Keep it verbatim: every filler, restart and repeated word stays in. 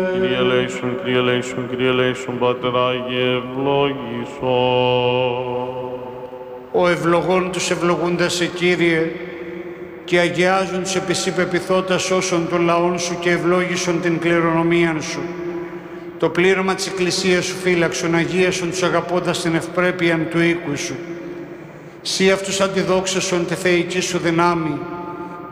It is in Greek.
Kyrie eleison, Kyrie eleison, Kyrie eleison, Πάτερ Άγιε, ευλόγησον. Ο ευλογών τους ευλογούντας σε Κύριε, και αγιάζουν τους επισή πεπιθώτας όσων των λαών σου και ευλόγησον την κληρονομίαν σου. Το πλήρωμα της Εκκλησίας σου φύλαξον, αγίασον τους αγαπώντας την ευπρέπειαν του οίκου σου. Σύ αυτούς αντιδόξασον τη θεϊκή σου δυνάμει,